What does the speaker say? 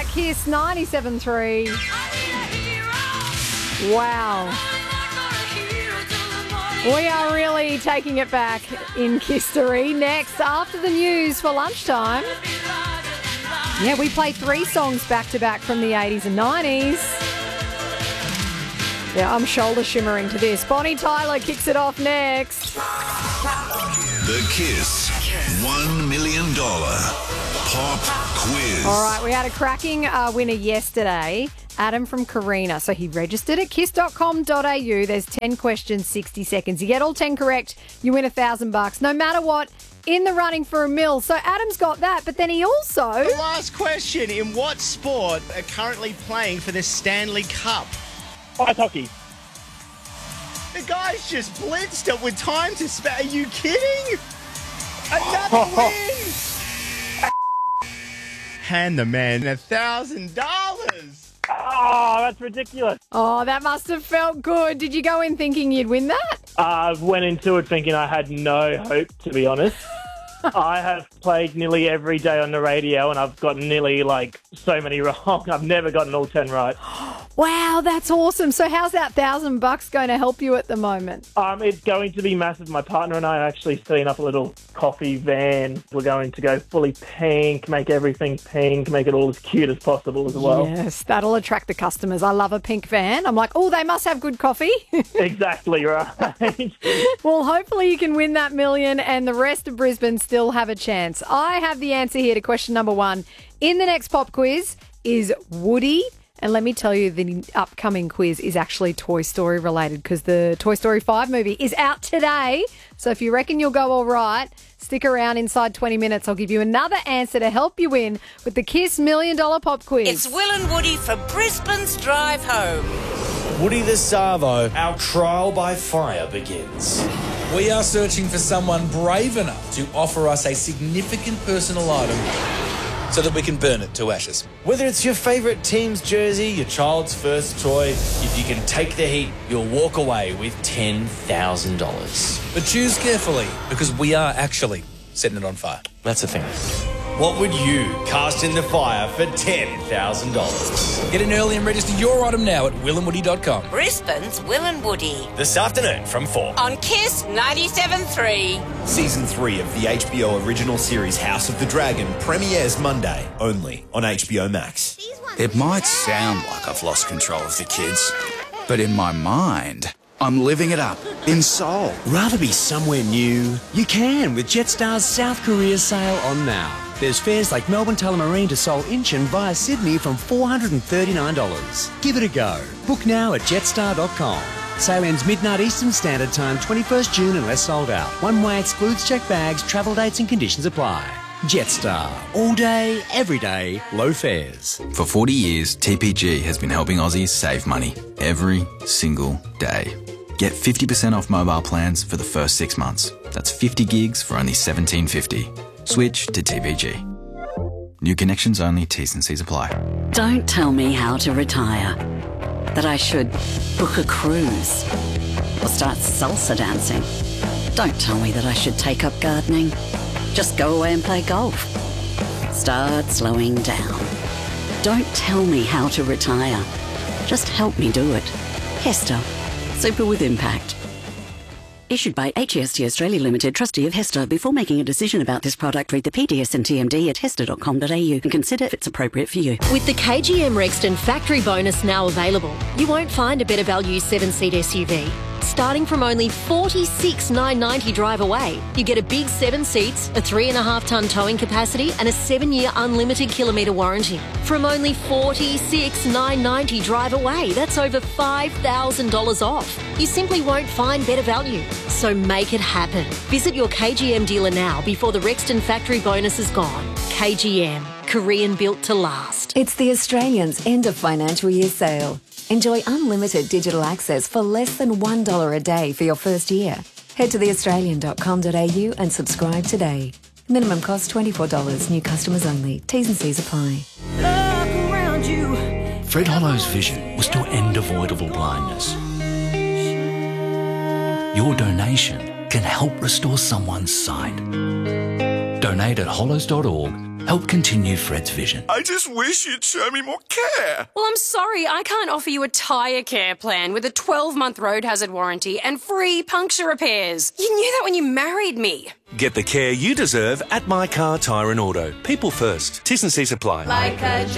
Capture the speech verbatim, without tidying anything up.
Kiss ninety-seven three. Wow. We are really taking it back in Kistery. Next, after the news for lunchtime. Yeah, we play three songs back-to-back from the eighties and nineties. Yeah, I'm shoulder shimmering to this. Bonnie Tyler kicks it off next. The Kiss one million dollars Pop Quiz. All right, we had a cracking uh, winner yesterday, Adam from Carina. So he registered at kiss dot com dot a u. There's ten questions, sixty seconds. You get all ten correct, you win a thousand bucks. No matter what, in the running for a mil. So Adam's got that, but then he also... The last question, in what sport are currently playing for the Stanley Cup? Ice hockey. The guy's just blitzed it with time to spare. Are you kidding? Another win! Hand the man a thousand dollars. Oh, that's ridiculous. Oh, that must have felt good. Did you go in thinking you'd win that? I uh, went into it thinking I had no hope, to be honest. I have played nearly every day on the radio and I've gotten nearly, like, so many wrong. I've never gotten all ten right. Wow, that's awesome. So how's that thousand bucks going to help you at the moment? Um, it's going to be massive. My partner and I are actually setting up a little coffee van. We're going to go fully pink, make everything pink, make it all as cute as possible as well. Yes, that'll attract the customers. I love a pink van. I'm like, oh, they must have good coffee. Exactly right. Well, hopefully you can win that million and the rest of Brisbane still have a chance. I have the answer here to question number one. In the next pop quiz is Woody. And let me tell you, the upcoming quiz is actually Toy Story related because the Toy Story five movie is out today. So if you reckon you'll go all right, stick around. Inside twenty minutes. I'll give you another answer to help you win with the Kiss Million Dollar Pop Quiz. It's Will and Woody for Brisbane's Drive Home. Woody the Savo, our trial by fire begins. We are searching for someone brave enough to offer us a significant personal item so that we can burn it to ashes. Whether it's your favourite team's jersey, your child's first toy, if you can take the heat, you'll walk away with ten thousand dollars. But choose carefully, because we are actually setting it on fire. That's the thing. What would you cast in the fire for ten thousand dollars? Get in early and register your item now at will and woody dot com. Brisbane's Will and Woody. This afternoon from four. On Kiss ninety-seven three. Season three of the H B O original series House of the Dragon premieres Monday, only on H B O Max. It might sound like I've lost control of the kids, but in my mind, I'm living it up in Seoul. Rather be somewhere new? You can with Jetstar's South Korea sale on now. There's fares like Melbourne Tullamarine to Seoul Incheon via Sydney from four hundred thirty-nine dollars. Give it a go. Book now at jetstar dot com. Sale ends midnight Eastern Standard Time, twenty-first June unless sold out. One way excludes checked bags, travel dates and conditions apply. Jetstar. All day, every day, low fares. For forty years, T P G has been helping Aussies save money every single day. Get fifty percent off mobile plans for the first six months. That's fifty gigs for only seventeen fifty. Switch to T P G. New connections only, T's and C's apply. Don't tell me how to retire. That I should book a cruise or start salsa dancing. Don't tell me that I should take up gardening. Just go away and play golf. Start slowing down. Don't tell me how to retire. Just help me do it. Hester. Super with impact. Issued by H E S T Australia Limited, trustee of Hester. Before making a decision about this product, read the P D S and T M D at hester dot com dot a u and consider if it's appropriate for you. With the K G M Rexton factory bonus now available, you won't find a better value seven-seat S U V. Starting from only forty-six thousand nine hundred ninety dollars drive away, you get a big seven seats, a three and a half tonne towing capacity and a seven-year unlimited kilometre warranty. From only forty-six thousand nine hundred ninety dollars drive away, that's over five thousand dollars off. You simply won't find better value. So make it happen. Visit your K G M dealer now before the Rexton factory bonus is gone. K G M, Korean built to last. It's the Australians' end of financial year sale. Enjoy unlimited digital access for less than one dollar a day for your first year. Head to the australian dot com dot a u and subscribe today. Minimum cost twenty-four dollars. New customers only. T's and C's apply. Look around you. Fred Hollow's vision was to end avoidable blindness. Your donation can help restore someone's sight. Donate at hollows dot org Help continue Fred's vision. I just wish you'd show me more care. Well, I'm sorry, I can't offer you a tyre care plan with a twelve-month road hazard warranty and free puncture repairs. You knew that when you married me. Get the care you deserve at My Car Tyre and Auto. People first. T's and C's apply. Like a